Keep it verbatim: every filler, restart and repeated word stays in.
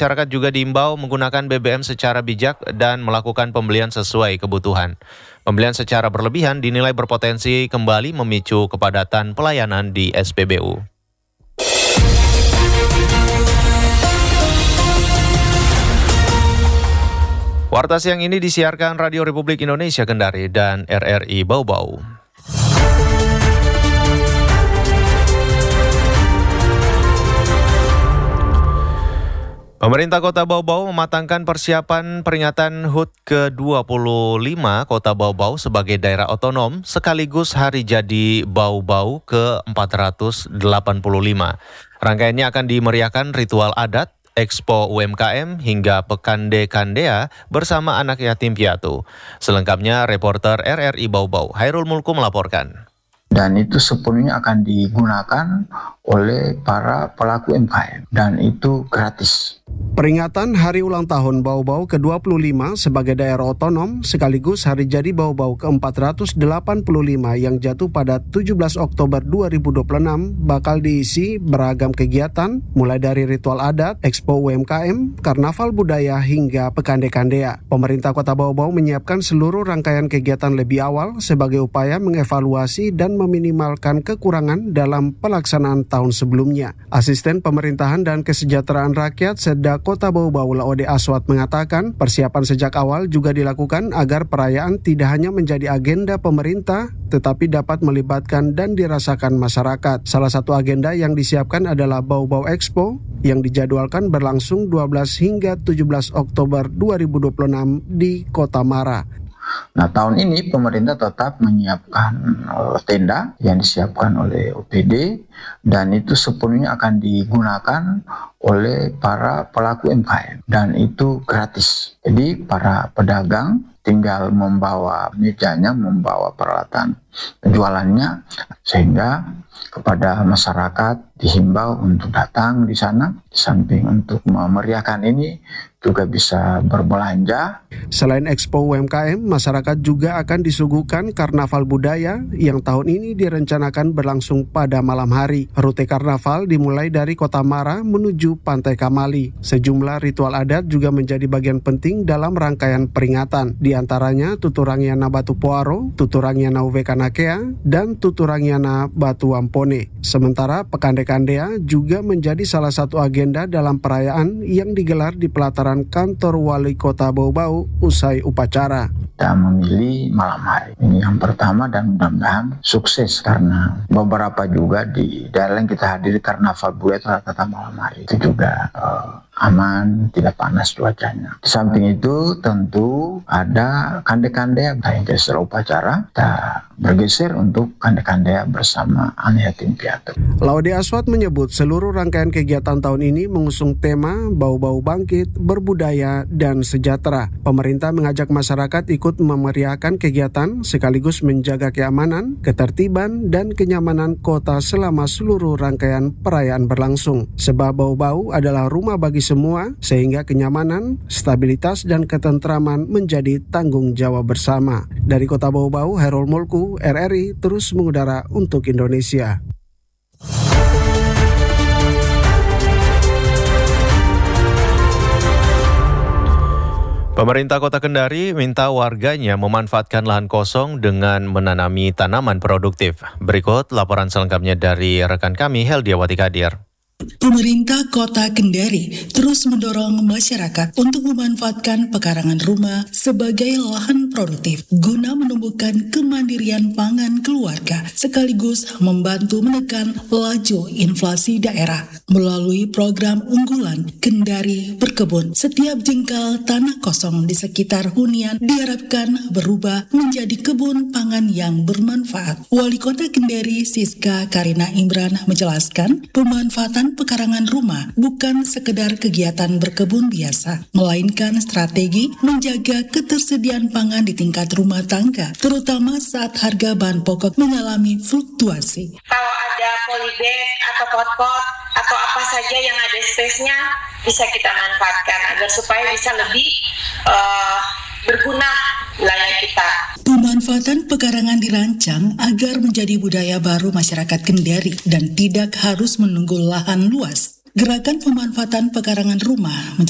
masyarakat juga diimbau menggunakan B B M secara bijak dan melakukan pembelian sesuai kebutuhan. Pembelian secara berlebihan dinilai berpotensi kembali memicu kepadatan pelayanan di S P B U. Warta siang ini disiarkan Radio Republik Indonesia Kendari dan R R I Bau Bau. Pemerintah Kota Bau Bau mematangkan persiapan peringatan H U T ke dua puluh lima Kota Bau Bau sebagai daerah otonom sekaligus Hari Jadi Bau Bau ke empat ratus delapan puluh lima. Rangkaiannya akan dimeriahkan ritual adat, Expo U M K M hingga Pekande Kandea bersama anak yatim piatu. Selengkapnya reporter R R I Bau Bau Hairul Mulku melaporkan. Dan itu sepenuhnya akan digunakan oleh para pelaku U M K M dan itu gratis. Peringatan Hari Ulang Tahun Bau Bau ke dua puluh lima sebagai daerah otonom sekaligus Hari Jadi Bau Bau ke empat ratus delapan puluh lima yang jatuh pada tujuh belas Oktober dua ribu dua puluh enam bakal diisi beragam kegiatan mulai dari ritual adat, Expo U M K M, Karnaval Budaya hingga Pekande Kandea. Pemerintah Kota Bau Bau menyiapkan seluruh rangkaian kegiatan lebih awal sebagai upaya mengevaluasi dan meminimalkan kekurangan dalam pelaksanaan tahun sebelumnya. Asisten Pemerintahan dan Kesejahteraan Rakyat Sedda Kota Bau Bau Laode Aswat mengatakan persiapan sejak awal juga dilakukan agar perayaan tidak hanya menjadi agenda pemerintah tetapi dapat melibatkan dan dirasakan masyarakat. Salah satu agenda yang disiapkan adalah Bau Bau Expo yang dijadwalkan berlangsung dua belas hingga tujuh belas Oktober dua ribu dua puluh enam di Kota Mara. Nah, tahun ini pemerintah tetap menyiapkan uh, tenda yang disiapkan oleh O P D dan itu sepenuhnya akan digunakan oleh para pelaku U M K M dan itu gratis. Jadi para pedagang tinggal membawa mejanya, membawa peralatan jualannya sehingga kepada masyarakat dihimbau untuk datang di sana. Di samping untuk memeriahkan ini juga bisa berbelanja. Selain Expo U M K M, masyarakat juga akan disuguhkan Karnaval Budaya yang tahun ini direncanakan berlangsung pada malam hari. Rute karnaval dimulai dari Kota Mara menuju Pantai Kamali. Sejumlah ritual adat juga menjadi bagian penting dalam rangkaian peringatan. Di antaranya Tuturangiana Batu Poaro, Tuturangiana Uwe Kanakea, dan Tuturangiana Batu Ampone. Sementara Pekande Kandea juga menjadi salah satu agenda dalam perayaan yang digelar di pelataran kantor Wali Kota Bau Bau usai upacara. Kita memilih malam hari. Ini yang pertama dan mudah-mudahan sukses karena beberapa juga di daerah yang kita hadiri Karnaval Budaya rata-rata malam hari itu juga uh, aman, tidak panas cuacanya. Di samping itu tentu ada kande-kandea yang setelah upacara kita bergeser untuk kande-kandea bersama anak yatim piatu. Laode Aswat menyebut seluruh rangkaian kegiatan tahun ini mengusung tema Bau-Bau Bangkit, Berbudaya, dan Sejahtera. Pemerintah mengajak masyarakat ikut memeriahkan kegiatan sekaligus menjaga keamanan, ketertiban, dan kenyamanan kota selama seluruh rangkaian perayaan berlangsung. Sebab Bau Bau adalah rumah bagi semua, sehingga kenyamanan, stabilitas, dan ketentraman menjadi tanggung jawab bersama. Dari Kota Bau Bau, Hairul Mulku, R R I terus mengudara untuk Indonesia. Pemerintah Kota Kendari minta warganya memanfaatkan lahan kosong dengan menanami tanaman produktif. Berikut laporan selengkapnya dari rekan kami Heldiawati Kadir. Pemerintah Kota Kendari terus mendorong masyarakat untuk memanfaatkan pekarangan rumah sebagai lahan produktif guna menumbuhkan kemandirian pangan keluarga sekaligus membantu menekan laju inflasi daerah melalui program unggulan Kendari Berkebun. Setiap jengkal tanah kosong di sekitar hunian diharapkan berubah menjadi kebun pangan yang bermanfaat. Wali Kota Kendari Siska Karina Imran menjelaskan pemanfaatan pekarangan rumah bukan sekedar kegiatan berkebun biasa, melainkan strategi menjaga ketersediaan pangan di tingkat rumah tangga, terutama saat harga bahan pokok mengalami fluktuasi. Kalau ada polybag atau pot-pot atau apa saja yang ada space-nya bisa kita manfaatkan agar supaya bisa lebih uh, berguna wilayah kita. Pemanfaatan pekarangan dirancang agar menjadi budaya baru masyarakat Kendari dan tidak harus menunggu lahan luas. Gerakan pemanfaatan pekarangan rumah